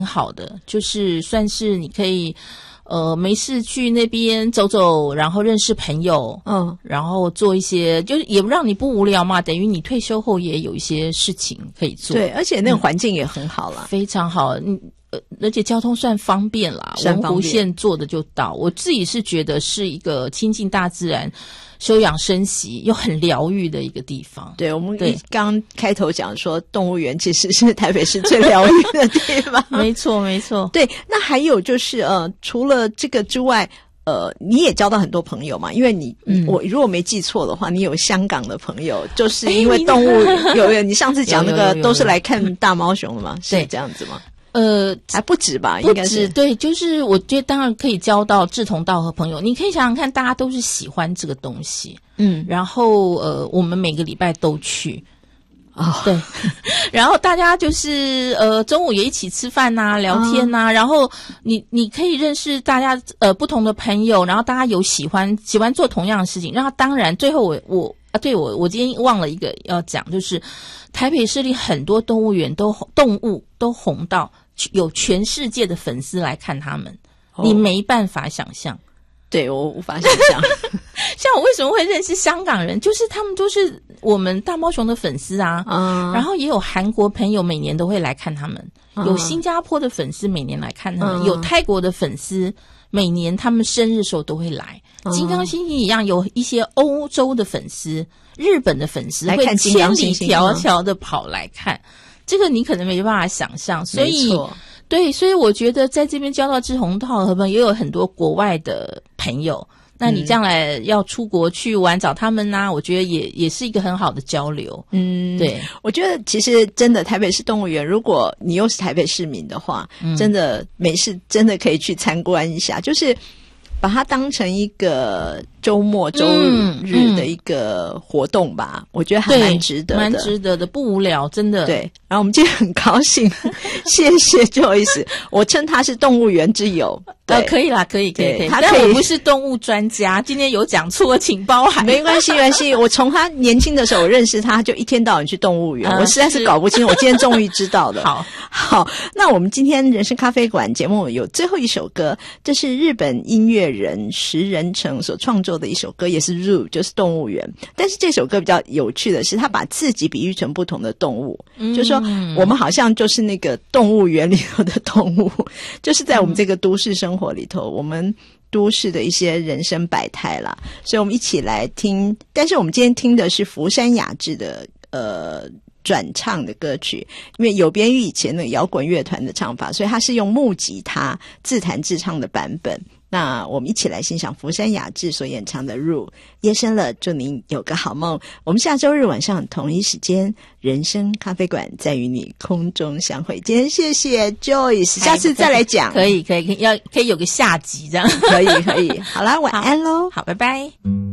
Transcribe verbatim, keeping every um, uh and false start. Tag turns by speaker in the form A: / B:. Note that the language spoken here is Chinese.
A: 好的，就是算是你可以呃没事去那边走走，然后认识朋友，嗯，然后做一些就是也让你不无聊嘛，等于你退休后也有一些事情可以做。
B: 对，而且那个环境也很好啦、
A: 嗯、非常好。嗯呃，而且交通算方便啦，文湖线坐的就到。我自己是觉得是一个亲近大自然、休养生息又很疗愈的一个地方。
B: 对，我们刚开头讲说，动物园其实是台北市最疗愈的地方。
A: 没错，没错。
B: 对，那还有就是呃，除了这个之外。呃，你也交到很多朋友嘛？因为你，嗯、我如果没记错的话，你有香港的朋友，就是因为动物有有，你上次讲那个都是来看大猫熊的嘛，是这样子吗？
A: 呃，
B: 还不止吧？
A: 不止，对，就是我觉得当然可以交到志同道合朋友。你可以想想看，大家都是喜欢这个东西，嗯，然后呃，我们每个礼拜都去。哦，对，然后大家就是呃中午也一起吃饭呐、啊、聊天呐、啊，哦、然后你你可以认识大家呃不同的朋友，然后大家有喜欢喜欢做同样的事情，然后当然最后我我啊对我我今天忘了一个要讲，就是台北市里很多动物园都动物都红到有全世界的粉丝来看他们，哦、你没办法想象。
B: 对，我无法想象。
A: 像我为什么会认识香港人，就是他们都是我们大猫熊的粉丝啊，嗯，然后也有韩国朋友每年都会来看他们，嗯、有新加坡的粉丝每年来看他们，嗯、有泰国的粉丝每年他们生日的时候都会来，嗯、金刚星星一样，有一些欧洲的粉丝、日本的粉丝会千里迢迢的跑来看，这个你可能没办法想象，所以。对，所以我觉得在这边交到志同道合朋友，也有很多国外的朋友。那你将来要出国去玩，找他们啊，我觉得也也是一个很好的交流。嗯，对，
B: 我觉得其实真的台北市动物园，如果你又是台北市民的话，嗯、真的没事，真的可以去参观一下，就是把它当成一个周末周日的一个活动吧，嗯嗯、我觉得还蛮值得的，
A: 蛮值得的，不无聊，真的。
B: 对，然后我们今天很高兴，谢谢 Joyce， 我称他是动物园之友。
A: 呃，可以啦，可以，可以，可以。但我不是动物专家，今天有讲错，请包涵。
B: 没关系，没关系。我从他年轻的时候我认识他，就一天到晚去动物园，呃、我实在是搞不清。我今天终于知道了。
A: 好，
B: 好，那我们今天人生咖啡馆节目有最后一首歌，这是日本音乐人石人成所创作的一首歌，也是 Zoo， 就是动物园。但是这首歌比较有趣的是，他把自己比喻成不同的动物，嗯、就是说我们好像就是那个动物园里头的动物，就是在我们这个都市生活里头，我们都市的一些人生百态啦。所以我们一起来听，但是我们今天听的是福山雅治的呃转唱的歌曲，因为有别于以前的摇滚乐团的唱法，所以它是用木吉他自弹自唱的版本。那我们一起来欣赏福山雅治所演唱的《入夜深了》，祝您有个好梦。我们下周日晚上同一时间，人生咖啡馆再与你空中相会。今天谢谢 Joyce， 下次再来讲。
A: 可以，可以，可以，要可以有个下集这样。
B: 可以，可以。好啦，晚安喽。
A: 好，拜拜。